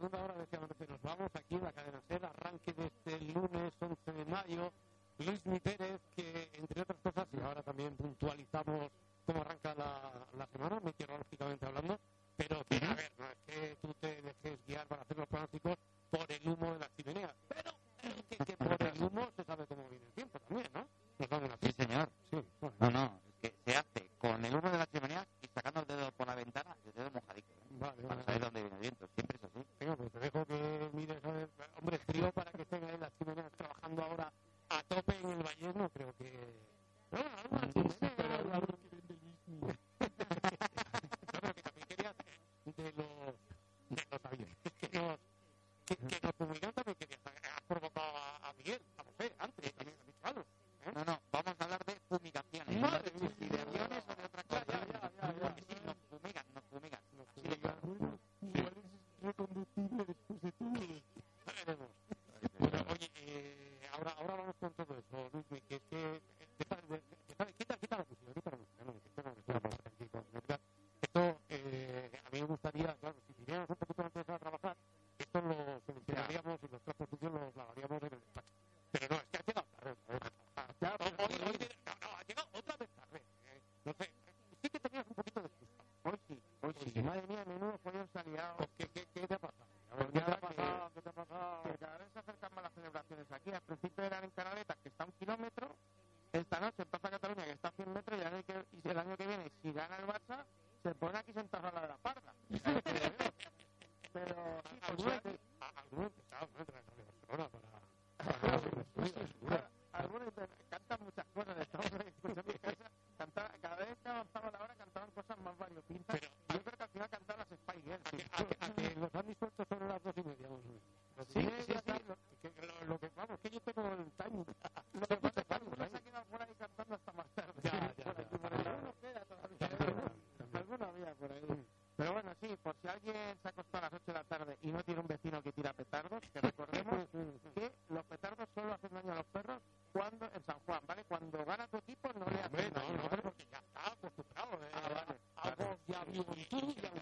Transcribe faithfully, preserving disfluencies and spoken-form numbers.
segunda hora de Efectivamente Nos Vamos, aquí en la cadena SER, arranque de este lunes once de mayo. Luis Mi Pérez, que entre otras cosas, y ahora también puntualizamos cómo arranca la, la semana, meteorológicamente hablando, pero que, a ver, no es que tú te dejes guiar para hacer los pronósticos por el humo de las chimeneas, pero eh, que, que por el humo se sabe cómo viene el tiempo también, ¿no? Nos dan una Sí, pista. señor. Sí, bueno. No, no, es que se hace con el humo de las chimeneas y sacando el dedo por la ventana, el dedo mojadito, ¿eh? Vale, Para vale. saber dónde viene el viento. Siempre es así. Venga, pues te dejo que mires, a ver, hombre, frío para que estén ahí las chimeneas trabajando ahora a tope en el Valle, no creo que... No, alguna chimenea, pero algo que vende el mismo. No, pero que también querías de los, de los aviones, que nos, que, que nos fumigan también querías, has provocado a, a Miguel, a José, antes también has dicho algo, ¿eh? No, no, vamos a hablar de fumigaciones. Madre No mía. sé si de aviones o de otra cosa. Ya, ya, ya, ya, Porque ya. sí, nos fumigan, nos fumigan. Nos Así de fumigan. claro. Igual es reconductible después de todo. Ya veremos. Bueno, oye, eh, ahora, ahora vamos con todo eso, Luis, que es que... Quita, quita, quita la música, quita la música, no, esto no me estoy hablando aquí con música. Esto, eh, a mí me gustaría, claro, si viniéramos un poquito antes a trabajar, esto lo solucionaríamos y los trapos sucios los lavaríamos en el despacho. Pero no, es que ha llegado tarde, ¿no? Hoy, hoy, no, no, ha llegado otra vez tarde. Eh, no sé, sí que tenías un poquito de excusa. Hoy sí, hoy sí. Madre mía, menudo follón se ha liado. ¿Qué, qué, qué te ha pasado? A ver, ¿qué te ha pasado? ¿Qué te ha pasado? Que cada vez se acercan más las celebraciones aquí. Al principio eran en Canaletas, que está a un kilómetro. Esta noche en Plaza Cataluña, que está a cien metros, y el año que, y el año que viene, si gana el Barça, se pone aquí sentado a la de la Parda. Pero sí, algunos empezados, ¿no? Entre de Barcelona para... Algunos cantan muchas cosas, estamos escuchando en casa, cantar, cada vez que avanzaba la hora cantaban cosas más variopintas. Yo creo que al final cantaban las Spy Girls. A que, a, a que los han disuelto son las dos y media, más o menos. Sí, sí, sí. Lo, que, lo, lo que, vamos, que yo tengo el timing. Lo que pasa es que algunos se ha quedado por ahí cantando hasta más tarde. Ya, ya, ya. Por ahí alguno queda todavía. Alguno había por ahí. Pero bueno, sí, por si alguien se ha acostado a las ocho de la tarde y no tiene un vecino que tira petardos, que recordemos que los petardos solo hacen daño a los perros cuando en San Juan, ¿vale? Cuando gana tu equipo no le hacen daño. No, no, porque ya está acostumbrado. Eh. Ah, vale. Algo ya vio tú y